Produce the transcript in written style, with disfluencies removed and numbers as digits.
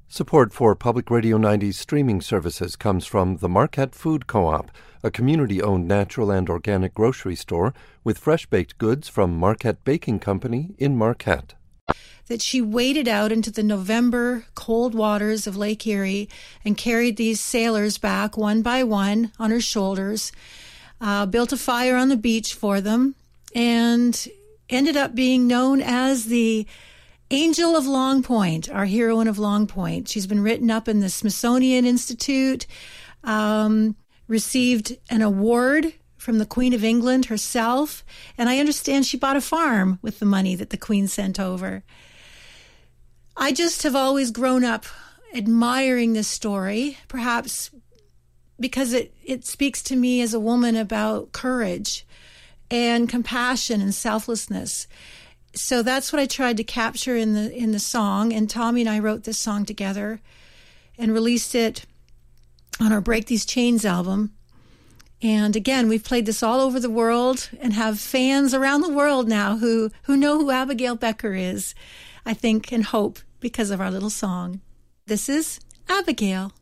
Support for Public Radio 90's streaming services comes from the Marquette Food Co-op, a community-owned natural and organic grocery store with fresh-baked goods from Marquette Baking Company in Marquette. That she waded out into the November cold waters of Lake Erie and carried these sailors back one by one on her shoulders, built a fire on the beach for them, and ended up being known as the Angel of Long Point, our heroine of Long Point. She's been written up in the Smithsonian Institute, received an award from the Queen of England herself, and I understand she bought a farm with the money that the Queen sent over. I just have always grown up admiring this story, perhaps because it speaks to me as a woman about courage and compassion and selflessness. So that's what I tried to capture in the song, and Tommy and I wrote this song together and released it on our Break These Chains album. And again, we've played this all over the world and have fans around the world now who know who Abigail Becker is, I think, and hope because of our little song. This is Abigail.